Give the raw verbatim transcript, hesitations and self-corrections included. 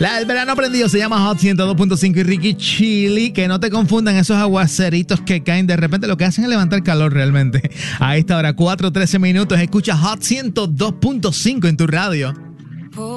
La del verano prendido se llama Hot ciento dos punto cinco y Ricky Chili. Que no te confundan esos aguaceritos que caen de repente. Lo que hacen es levantar calor realmente. A esta hora, cuatro trece minutos. Escucha Hot ciento dos punto cinco en tu radio.